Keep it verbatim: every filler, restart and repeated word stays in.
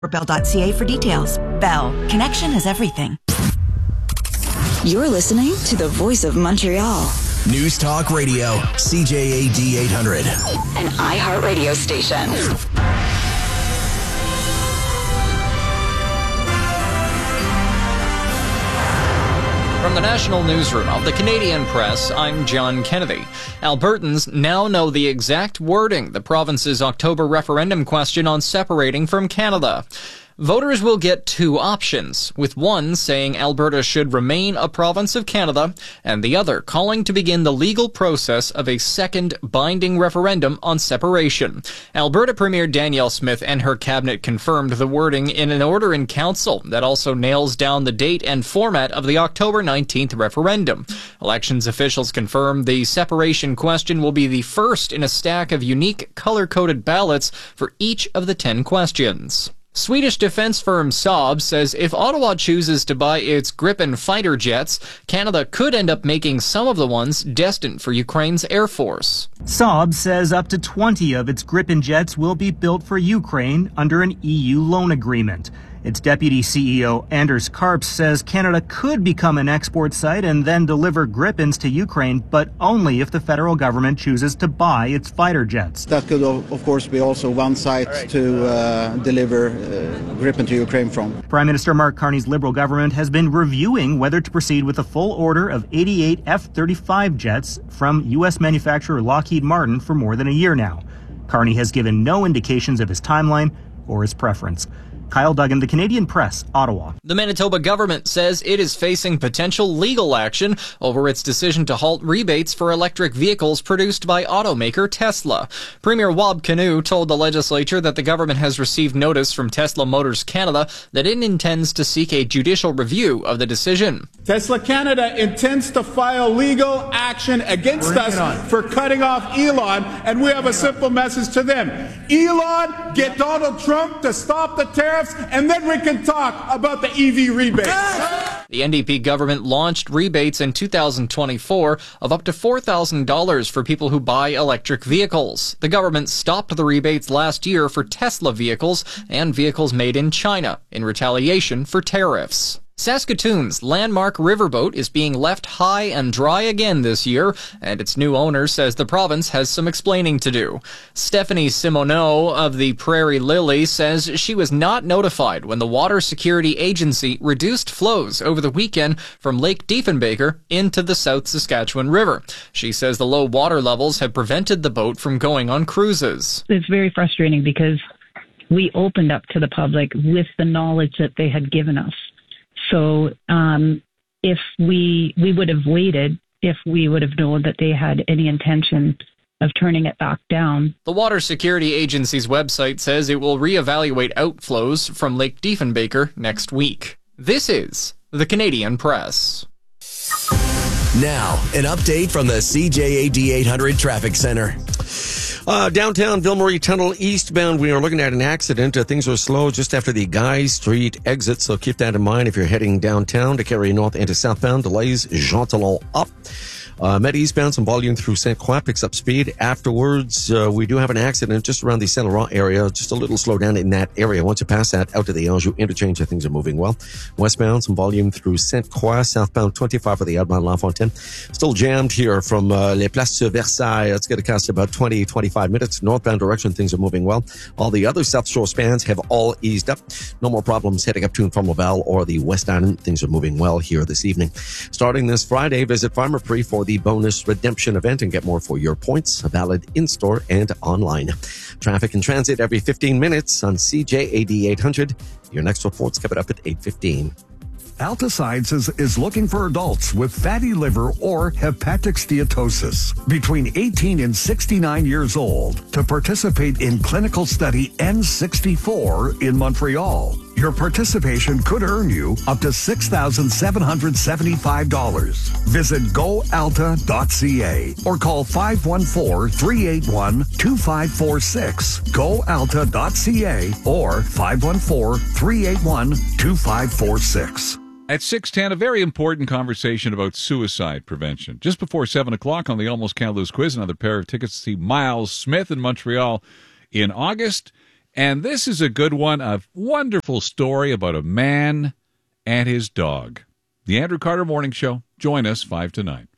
bell dot c a for details. Bell. Connection is everything. You're listening to the Voice of Montreal. News Talk Radio, C J A D eight hundred. An iHeartRadio station. From the National Newsroom of the Canadian Press, I'm John Kennedy. Albertans now know the exact wording the province's October referendum question on separating from Canada. Voters will get two options, with one saying Alberta should remain a province of Canada, and the other calling to begin the legal process of a second binding referendum on separation. Alberta Premier Danielle Smith and her cabinet confirmed the wording in an order in council that also nails down the date and format of the October nineteenth referendum. Elections officials confirmed the separation question will be the first in a stack of unique color-coded ballots for each of the ten questions. Swedish defense firm Saab says if Ottawa chooses to buy its Gripen fighter jets, Canada could end up making some of the ones destined for Ukraine's Air Force. Saab says up to twenty of its Gripen jets will be built for Ukraine under an E U loan agreement. Its deputy C E O, Anders Karps, says Canada could become an export site and then deliver Gripens to Ukraine, but only if the federal government chooses to buy its fighter jets. That could, of course, be also one site right. to uh, deliver uh, Gripen to Ukraine from. Prime Minister Mark Carney's Liberal government has been reviewing whether to proceed with a full order of eighty-eight F thirty-five jets from U S manufacturer Lockheed Martin for more than a year now. Carney has given no indications of his timeline or his preference. Kyle Duggan, The Canadian Press, Ottawa. The Manitoba government says it is facing potential legal action over its decision to halt rebates for electric vehicles produced by automaker Tesla. Premier Wab Kinew told the legislature that the government has received notice from Tesla Motors Canada that it intends to seek a judicial review of the decision. Tesla Canada intends to file legal action against Bring us for cutting off Elon, and we have a simple message to them. Elon, get Donald Trump to stop the tariffs, and then we can talk about the E V rebates. The N D P government launched rebates in two thousand twenty-four of up to four thousand dollars for people who buy electric vehicles. The government stopped the rebates last year for Tesla vehicles and vehicles made in China in retaliation for tariffs. Saskatoon's landmark riverboat is being left high and dry again this year, and its new owner says the province has some explaining to do. Stephanie Simoneau of the Prairie Lily says she was not notified when the Water Security Agency reduced flows over the weekend from Lake Diefenbaker into the South Saskatchewan River. She says the low water levels have prevented the boat from going on cruises. It's very frustrating because we opened up to the public with the knowledge that they had given us. So um, if we we would have waited, if we would have known that they had any intention of turning it back down. The Water Security Agency's website says it will reevaluate outflows from Lake Diefenbaker next week. This is the Canadian Press. Now, an update from the C J A D eight hundred Traffic Center. Uh, downtown Ville-Marie Tunnel eastbound, we are looking at an accident. Uh, things are slow just after the Guy Street exit, so keep that in mind if you're heading downtown to carry north into southbound. Delays, Jean Talon up. Uh, Met eastbound, some volume through Saint Croix, picks up speed. Afterwards, uh, we do have an accident just around the Saint Laurent area, just a little slowdown in that area. Once you pass that, out to the Anjou interchange, things are moving well. Westbound, some volume through Saint Croix, southbound twenty-five for the outbound La Fontaine. Still jammed here from uh, Les Places sur Versailles. It's going to cost about twenty, twenty-five minutes. Northbound direction, things are moving well. All the other South Shore spans have all eased up. No more problems heading up to and from Laval or the West Island. Things are moving well here this evening. Starting this Friday, visit Pharmaprix for the bonus redemption event and get more for your points, valid in-store and online. Traffic and transit every fifteen minutes on C J A D eight hundred. Your next report's coming up at eight fifteen. Alta Sciences is looking for adults with fatty liver or hepatic steatosis between eighteen and sixty-nine years old to participate in clinical study N sixty-four in Montreal. Your participation could earn you up to six thousand seven hundred seventy-five dollars. Visit go alta dot c a or call five one four, three eight one, two five four six, go alta dot c a or five one four, three eight one, two five four six. At six ten, a very important conversation about suicide prevention. Just before seven o'clock on the Almost Can't Lose quiz, another pair of tickets to see Miles Smith in Montreal in August. And this is a good one, a wonderful story about a man and his dog. The Andrew Carter Morning Show. Join us five to nine.